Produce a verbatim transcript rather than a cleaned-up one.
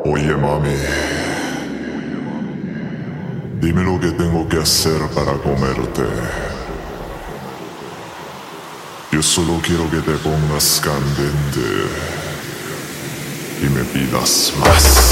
Oye mami, dime lo que tengo que hacer para comerte. Yo solo quiero que te pongas candente y me pidas más.